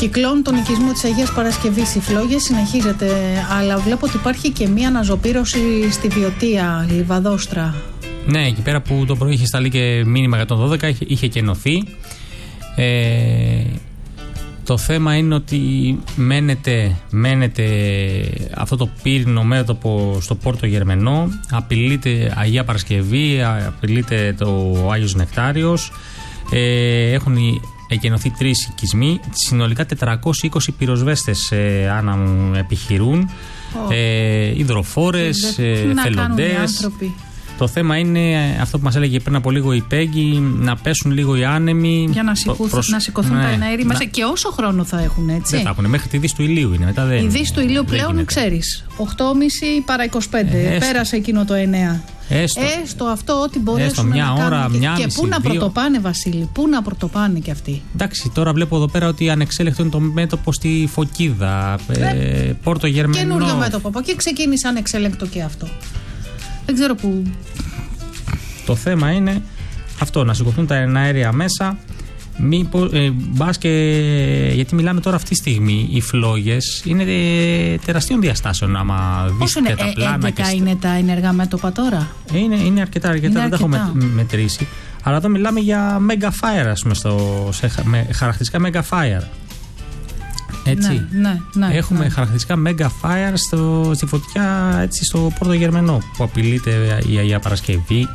Κυκλώνει τον οικισμό της Αγίας Παρασκευής οι φλόγες, συνεχίζεται, αλλά βλέπω ότι υπάρχει και μία αναζωπήρωση στη Βιωτία, Λιβαδόστρα. Ναι, εκεί πέρα που το πρωί είχε σταλεί και μήνυμα για τον 12, είχε κενωθεί. Το θέμα είναι ότι μένεται αυτό το πύρινο μέτωπο στο Πόρτο Γερμενό, απειλείται Αγία Παρασκευή, απειλείται το Άγιος Νεκτάριος, έχουν εκενωθεί 3 οικισμοί, συνολικά 420 πυροσβέστες Άννα μου επιχειρούν, υδροφόρες, εθελοντές. Το θέμα είναι αυτό που μας έλεγε πριν από λίγο η Πέγγι, να πέσουν λίγο οι άνεμοι. Για να σηκωθούν τα εναέρια μέσα. Και όσο χρόνο θα έχουν, έτσι. Δεν θα έχουν, μέχρι τη δύση του ηλίου είναι. Μετά δεν, η δύση του ηλίου πλέον, ξέρεις, 8.30 παρά 25. Πέρασε εκείνο το 9. Έστω αυτό, ό,τι μπορέσουν να κάνουν. Και πού να πρωτοπάνε, Βασίλη, πού να πρωτοπάνε κι αυτοί. Εντάξει, τώρα βλέπω εδώ πέρα ότι ανεξέλεκτο είναι το μέτωπο στη Φωκίδα, Πόρτο Γερμενό. Καινούριο μέτωπο. Από εκεί ξεκίνησε ανεξέλεκτο και αυτό. Δεν ξέρω πού. Το θέμα είναι αυτό, να σηκωθούν τα εναέρια μέσα. Μπας και. Γιατί μιλάμε τώρα αυτή τη στιγμή, οι φλόγες είναι τεραστίων διαστάσεων. Άμα δεις και τα πλάνα. 11 είναι τα ενεργά μέτωπα τώρα. Είναι αρκετά, δεν τα έχω μετρήσει. Αλλά εδώ μιλάμε για mega fire, ας πούμε, με χαρακτηριστικά mega fire. Έτσι. Ναι, έχουμε χαρακτηριστικά mega fire στη φωτιά, έτσι, στο Πόρτο Γερμενό, που απειλείται η Αγία Παρασκευή.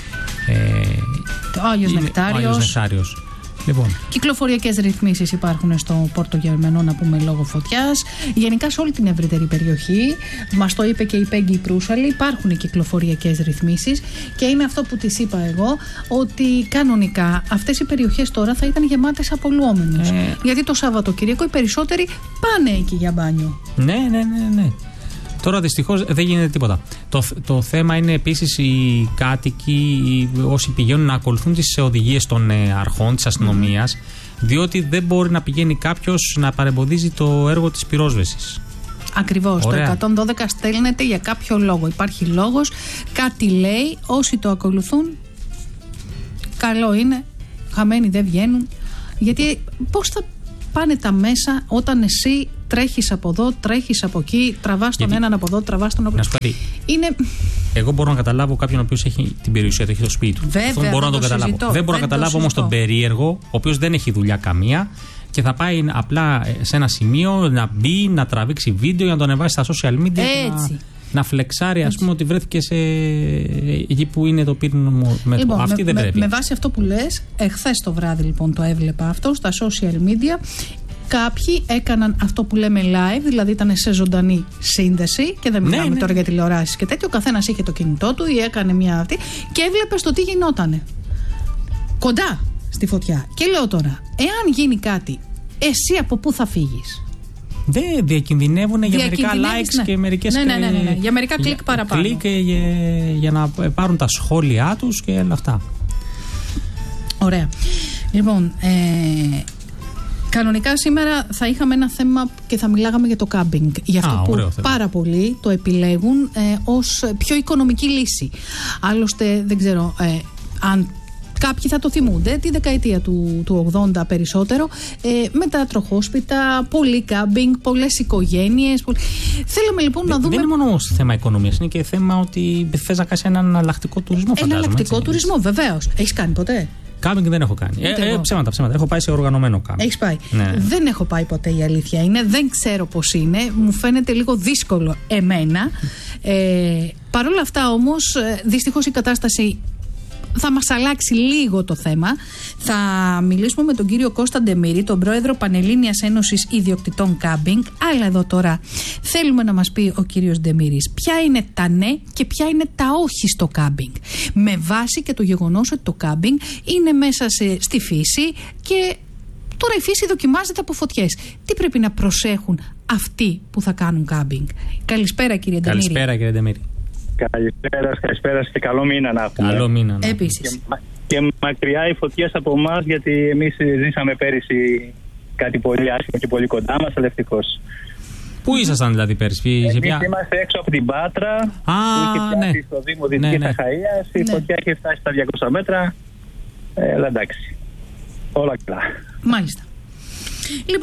Ο Άγιος Νεκτάριος. Λοιπόν. Κυκλοφοριακές ρυθμίσεις υπάρχουν στο Πόρτο Γερμενό, να πούμε, λόγω φωτιάς. Γενικά σε όλη την ευρύτερη περιοχή, μας το είπε και η Πέγγι Προύσαλη, υπάρχουν κυκλοφοριακές ρυθμίσεις και είναι αυτό που της είπα εγώ, ότι κανονικά αυτές οι περιοχές τώρα θα ήταν γεμάτες απολυόμενους. Γιατί το Σαββατοκύριακο οι περισσότεροι πάνε εκεί για μπάνιο. Ναι. Τώρα δυστυχώς δεν γίνεται τίποτα. Το θέμα είναι επίσης οι κάτοικοι, όσοι πηγαίνουν, να ακολουθούν τις οδηγίες των αρχών, της αστυνομίας, διότι δεν μπορεί να πηγαίνει κάποιος να παρεμποδίζει το έργο της πυρόσβεσης. Ακριβώς. Ωραία. Το 112 στέλνεται για κάποιο λόγο. Υπάρχει λόγος, κάτι λέει, όσοι το ακολουθούν, καλό είναι, χαμένοι δεν βγαίνουν. Γιατί πώς θα πάνε τα μέσα όταν εσύ τρέχεις από εδώ, τρέχεις από εκεί, τραβάς τον έναν από εδώ, τραβάς τον από εκεί. Εγώ μπορώ να καταλάβω κάποιον ο οποίος έχει την περιουσία του, έχει το σπίτι του. Βέβαια, αυτό μπορώ να τον καταλάβω. Δεν μπορώ να καταλάβω όμως τον περίεργο, ο οποίος δεν έχει δουλειά καμία και θα πάει απλά σε ένα σημείο να μπει, να τραβήξει βίντεο, να το ανεβάσει στα social media. Έτσι. Να φλεξάρει, ας πούμε, ότι βρέθηκε εκεί που είναι το πύρινο μέτωπο. Λοιπόν, αυτή δεν πρέπει. Με βάση αυτό που λες, εχθές το βράδυ λοιπόν το έβλεπα αυτό στα social media. Κάποιοι έκαναν αυτό που λέμε live, δηλαδή ήταν σε ζωντανή σύνδεση και δεν μιλάμε τώρα για τηλεοράσεις και τέτοιο. Ο καθένας είχε το κινητό του ή έκανε μια αυτή και έβλεπε το τι γινότανε κοντά στη φωτιά. Και λέω τώρα, εάν γίνει κάτι, εσύ από πού θα φύγεις? Δεν διακινδυνεύουν για μερικά likes και μερικές για μερικά κλικ παραπάνω. Κλικ για να πάρουν τα σχόλιά τους και όλα αυτά. Ωραία. Λοιπόν, κανονικά σήμερα θα είχαμε ένα θέμα και θα μιλάγαμε για το κάμπινγκ. Για αυτό που πάρα πολλοί το επιλέγουν ως πιο οικονομική λύση. Άλλωστε δεν ξέρω αν κάποιοι θα το θυμούνται τη δεκαετία του 80 περισσότερο, με τα τροχόσπιτα, πολύ κάμπινγκ, πολλές οικογένειες. Θέλαμε λοιπόν να δούμε. Δεν είναι μόνο θέμα οικονομίας, είναι και θέμα ότι θες να κάνεις έναν εναλλακτικό τουρισμό. Εναλλακτικό τουρισμό, βεβαίως. Έχεις κάνει ποτέ? Κάμπινγκ δεν έχω κάνει. Ψέματα. Έχω πάει σε οργανωμένο κάμπινγκ. Έχεις πάει? Ναι. Δεν έχω πάει ποτέ, η αλήθεια είναι. Δεν ξέρω πώς είναι. Μου φαίνεται λίγο δύσκολο εμένα. Παρ' όλα αυτά όμως, δυστυχώς η κατάσταση θα μας αλλάξει λίγο το θέμα. Θα μιλήσουμε με τον κύριο Κώστα Ντεμήρη, τον πρόεδρο Πανελλήνιας Ένωσης Ιδιοκτητών Κάμπινγκ. Αλλά εδώ τώρα θέλουμε να μας πει ο κύριος Ντεμήρης ποια είναι τα ναι και ποια είναι τα όχι στο κάμπινγκ. Με βάση και το γεγονός ότι το κάμπινγκ είναι μέσα στη φύση και τώρα η φύση δοκιμάζεται από φωτιές. Τι πρέπει να προσέχουν αυτοί που θα κάνουν κάμπινγκ? Καλησπέρα κύριε Ντεμήρη. Καλησπέρα κύριε Ντεμήρη. Καλησπέρα και καλό μήνα να έχουμε. Καλό μήνα. Επίσης. Και μακριά οι φωτιές από εμάς, γιατί εμείς ζήσαμε πέρυσι κάτι πολύ άσχημο και πολύ κοντά μας, αλλά ευτυχώς. Πού ήσασταν δηλαδή πέρυσι? Εμείς είμαστε έξω από την Πάτρα, που είχε πιάσει στο Δήμο Δυτικής Αχαΐας. Η φωτιά είχε φτάσει στα 200 μέτρα, αλλά εντάξει, όλα καλά. Μάλιστα. Λοιπόν,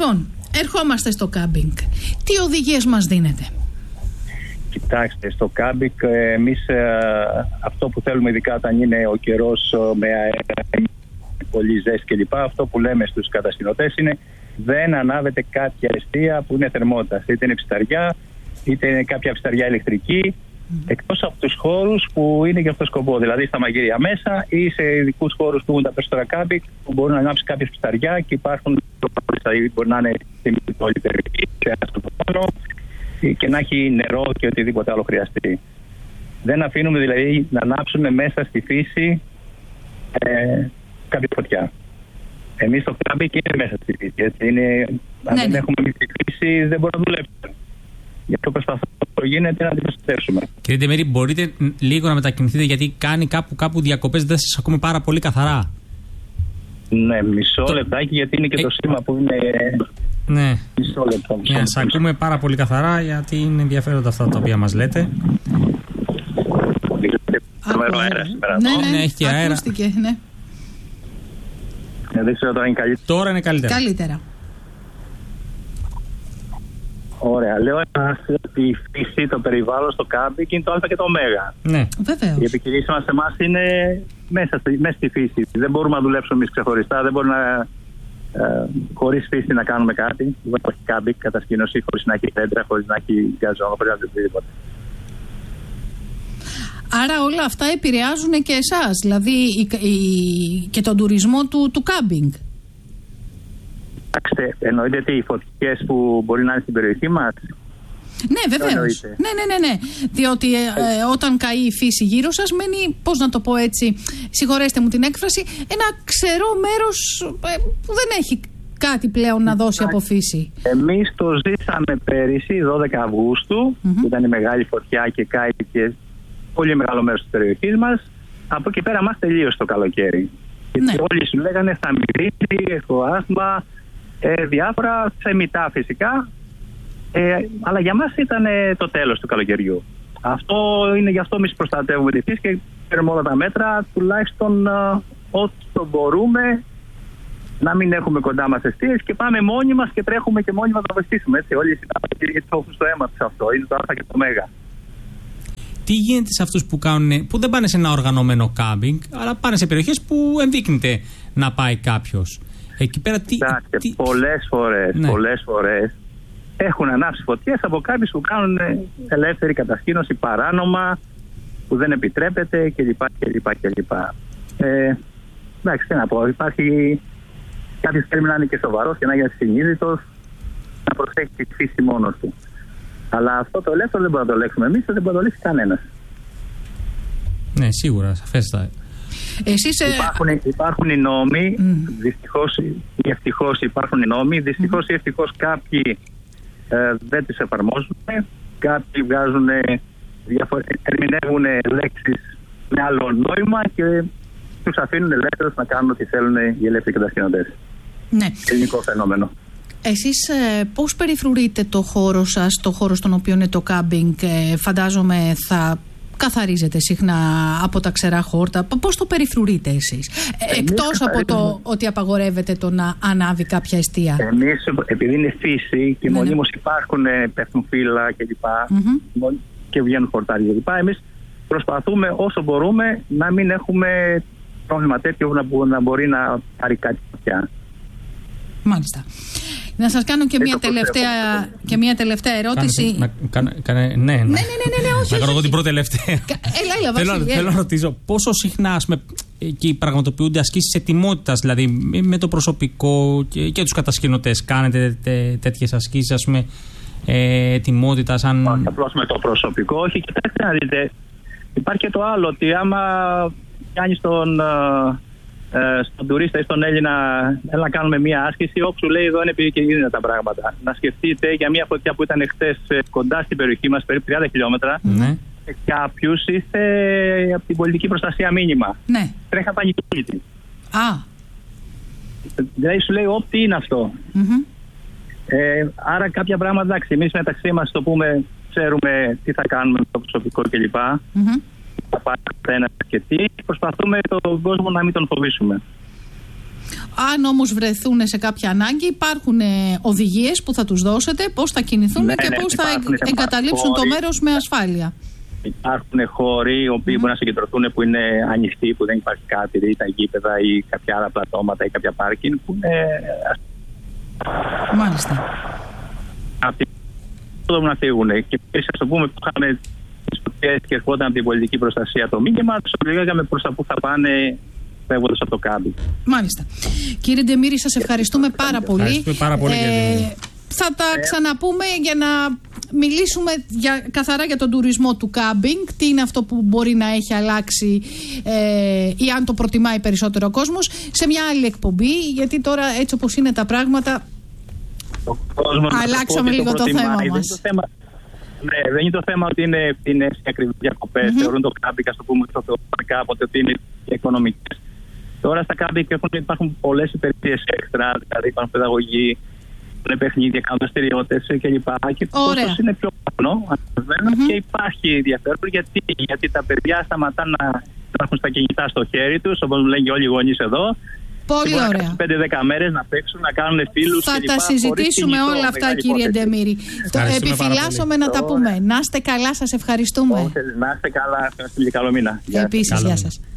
ερχόμαστε στο κάμπινγκ. Τι οδηγίες μας δίνετε? Κοιτάξτε, στο κάμπινγκ εμείς αυτό που θέλουμε, ειδικά όταν είναι ο καιρός με αέρα, πολύ ζέστη κλπ., αυτό που λέμε στους κατασκηνωτές είναι δεν ανάβετε κάποια εστία που είναι θερμότητα. Είτε είναι ψηταριά, είτε είναι κάποια ψηταριά ηλεκτρική, εκτός από τους χώρους που είναι για αυτό το σκοπό. Δηλαδή στα μαγειρία μέσα ή σε ειδικούς χώρους που έχουν τα περισσότερα κάμπινγκ, που μπορούν να ανάψει κάποια ψηταριά και υπάρχουν. Μπορεί να είναι στην όλη περιοχή, στο πάνω, και να έχει νερό και οτιδήποτε άλλο χρειαστεί. Δεν αφήνουμε δηλαδή να ανάψουμε μέσα στη φύση κάποια φωτιά. Εμείς το κάμπινγκ είναι μέσα στη φύση. Έτσι. Αν δεν έχουμε εμείς τη φύση, δεν μπορούμε να δουλέψουμε. Γι' αυτό προσπαθούμε όσο γίνεται να την προστατεύσουμε. Κύριε Ντεμέρη, μπορείτε λίγο να μετακινηθείτε, γιατί κάνει κάπου διακοπές, δεν σας ακούμε πάρα πολύ καθαρά. Ναι, μισό λεπτάκι, γιατί είναι και το σήμα που είναι. Ναι, μισό λεπτό. Σας ακούμε πάρα πολύ καθαρά, γιατί είναι ενδιαφέροντα αυτά τα οποία μας λέτε. Ναι, έχει και αέρα. Ακούστηκε, ναι. Δεν ξέρω τώρα είναι καλύτερα. Τώρα είναι Καλύτερα. Ωραία. Λέω τη φύση, το περιβάλλον στο κάμπινγκ είναι το Α και το Ω. Ναι. Βεβαίως. Η επιχειρήση μας σε εμάς είναι μέσα στη φύση. Δεν μπορούμε να δουλέψουμε εμείς ξεχωριστά, δεν μπορούμε να χωρίς φύση να κάνουμε κάτι. Δεν υπάρχει κάμπινγκ, κατασκήνωση, χωρίς να έχει δέντρα, χωρίς να έχει γκαζόν, χωρίς να έχει οτιδήποτε. Άρα όλα αυτά επηρεάζουν και εσάς, δηλαδή και τον τουρισμό του κάμπινγκ. Κοιτάξτε, εννοείται οι φωτιές που μπορεί να είναι στην περιοχή μας. Ναι, βεβαίως. Ναι. Διότι όταν καεί η φύση γύρω σας, μένει, πώς να το πω έτσι, συγχωρέστε μου την έκφραση, ένα ξερό μέρος που δεν έχει κάτι πλέον να δώσει από φύση. Εμείς το ζήσαμε πέρυσι, 12 Αυγούστου, που ήταν η μεγάλη φωτιά και κάηκε πολύ μεγάλο μέρος της περιοχής μας. Από εκεί πέρα μας τελείωσε το καλοκαίρι. Ναι. Και όλοι σου λέγανε θα μυρίσει, έχω άσθμα, διάφορα θεμιτά φυσικά. Αλλά για μας ήταν το τέλος του καλοκαιριού. Αυτό είναι, γι' αυτό εμείς προστατεύουμε τη φύση και παίρνουμε όλα τα μέτρα, τουλάχιστον όσο μπορούμε να μην έχουμε κοντά μας εστίες και πάμε μόνοι μας και τρέχουμε και μόνοι μας να βοηθήσουμε. Έτσι. Όλοι οι συνάδελφοι γιατί το έχουν στο αίμα τους αυτό. Είναι το Α και το Ω. Τι γίνεται σε αυτούς που δεν πάνε σε ένα οργανωμένο κάμπινγκ, αλλά πάνε σε περιοχές που ενδείκνυται να πάει κάποιος? Εκεί πέρα πολλές φορές έχουν ανάψει φωτιές από κάποιους που κάνουν ελεύθερη κατασκήνωση παράνομα, που δεν επιτρέπεται κλπ. Εντάξει, τι να πω, υπάρχει κάποιος θέλει να είναι και σοβαρός και να είναι συνείδητος, να προσέχει τη φύση μόνος του. Αλλά αυτό το ελεύθερο δεν μπορούμε να το λέξουμε εμείς, δεν μπορεί να το λύσει κανένας. Ναι, σίγουρα, σαφέστα. Υπάρχουν οι νόμοι, δυστυχώς ή ευτυχώς υπάρχουν οι νόμοι, δυστυχώς ή ευτυχώς κάποιοι δεν τις εφαρμόζουν, κάποιοι ερμηνεύουν λέξεις με άλλο νόημα και τους αφήνουν ελεύθερους να κάνουν ό,τι θέλουν οι ελεύθεροι κατασκηνωτές. Ναι. Ελληνικό φαινόμενο. Εσείς πώς περιφρουρείτε το χώρο σας, το χώρο στον οποίο είναι το κάμπινγκ? Φαντάζομαι θα καθαρίζετε συχνά από τα ξερά χόρτα. Πώς το περιφρουρείτε εσείς? Εκτός από το ότι απαγορεύετε το να ανάβει κάποια εστία. Εμείς, επειδή είναι φύση και μονίμως πέφτουν φύλλα κλπ. Και βγαίνουν χορτάρια κλπ. Εμείς προσπαθούμε όσο μπορούμε να μην έχουμε πρόβλημα τέτοιο να μπορεί να πάρει κάτι πια. Μάλιστα. Να σας κάνω και μια τελευταία ερώτηση. Ναι, όχι. Να κάνω εγώ την πρώτη τελευταία. Θέλω να ρωτήσω πόσο συχνά εκεί πραγματοποιούνται ασκήσεις ετοιμότητας, δηλαδή με το προσωπικό και τους κατασκηνωτές. Κάνετε τέτοιες ασκήσεις, ας πούμε, ετοιμότητας? Όχι απλώς με το προσωπικό, όχι. Κοιτάξτε να δείτε, υπάρχει και το άλλο, ότι άμα κάνεις στον τουρίστα ή στον Έλληνα, έλα να κάνουμε μία άσκηση, όπου σου λέει εδώ είναι επικίνδυνα τα πράγματα. Να σκεφτείτε για μία φωτιά που ήταν χτες κοντά στην περιοχή μας, περίπου 30 χιλιόμετρα, και κάποιους ήρθε από την πολιτική προστασία μήνυμα. Ναι. Τρέχα πανικόβλητη. Δηλαδή σου λέει, τι είναι αυτό. Άρα κάποια πράγματα, εντάξει, εμείς μεταξύ μας το πούμε, ξέρουμε τι θα κάνουμε με το προσωπικό κλπ. Θα πάρει ένα και τι, προσπαθούμε τον κόσμο να μην τον φοβήσουμε. Αν όμως βρεθούν σε κάποια ανάγκη, υπάρχουν οδηγίες που θα τους δώσετε πώς θα κινηθούν και πώς θα εγκαταλείψουν το μέρος με ασφάλεια. Υπάρχουν χώροι οι οποίοι μπορούν να συγκεντρωθούν που είναι ανοιχτοί, που δεν υπάρχει κάτι, δηλαδή τα γήπεδα ή κάποια άλλα πλατώματα ή κάποια πάρκινγκ που είναι. Μάλιστα. Αυτοί δεν να φύγουν. Και επίσης, ας το πούμε, που είχαμε τις φωτιές και ερχόταν από την πολιτική προστασία το μήνυμα, τους οδηγάγαμε προς τα που θα πάνε φεύγοντας από το κάμπινγκ. Μάλιστα. Κύριε Ντεμήρη, σας ευχαριστούμε πάρα πολύ. Θα τα ξαναπούμε για να μιλήσουμε καθαρά για τον τουρισμό του κάμπινγκ, τι είναι αυτό που μπορεί να έχει αλλάξει ή αν το προτιμάει περισσότερο ο κόσμος, σε μια άλλη εκπομπή, γιατί τώρα έτσι όπως είναι τα πράγματα αλλάξαμε λίγο το θέμα μας. Ναι, δεν είναι το θέμα ότι είναι σε ακριβές διακοπές, θεωρούν το κάμπινγκ, ας το πούμε, κάποτε ότι είναι οικονομικές. Τώρα στα κάμπινγκ υπάρχουν πολλές υπηρεσίες έξτρα, δηλαδή υπάρχουν παιδαγωγοί, παιχνίδια, κάνουν δραστηριότητες κλπ. Και το κόστος είναι πιο πάνω και υπάρχει ενδιαφέρον γιατί τα παιδιά σταματάνε να έχουν στα κινητά στο χέρι τους, όπως λένε και όλοι οι γονείς εδώ. Πολύ ωραία. 5-10 μέρες να παίξουν, να κάνουν φίλους. Θα τα συζητήσουμε όλα αυτά, κύριε Ντεμήρη. Επιφυλάσσομαι να τα πούμε. Να είστε καλά, σας ευχαριστούμε. Να είστε καλά, καλό μήνα. Επίσης, γεια σας.